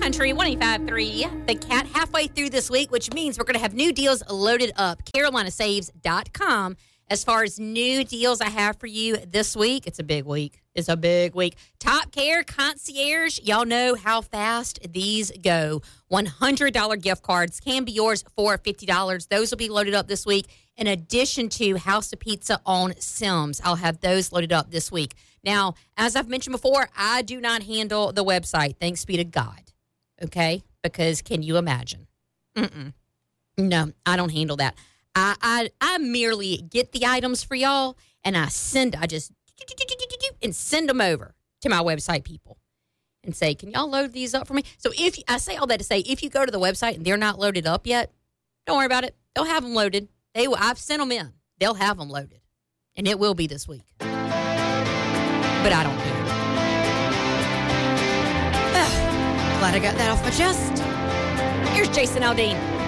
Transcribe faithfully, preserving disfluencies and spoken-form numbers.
Country one eighty-five point three. The Cat halfway through this week, which means we're going to have new deals loaded up. Carolina Saves dot com. As far as new deals I have for you this week, it's a big week. It's a big week. Top Care Concierge. Y'all know how fast these go. one hundred dollars gift cards can be yours for fifty dollars. Those will be loaded up this week. In addition to House of Pizza on Sims, I'll have those loaded up this week. Now, as I've mentioned before, I do not handle the website. Thanks be to God. Okay? Because can you imagine? Mm-mm. No, I don't handle that. I, I I merely get the items for y'all, and I send, I just, and send them over to my website people and say, can y'all load these up for me? So if, I say all that to say, if you go to the website and they're not loaded up yet, don't worry about it. They'll have them loaded. They will, I've sent them in. They'll have them loaded. And it will be this week. But I don't care. Glad I got that off my chest. Here's Jason Aldean.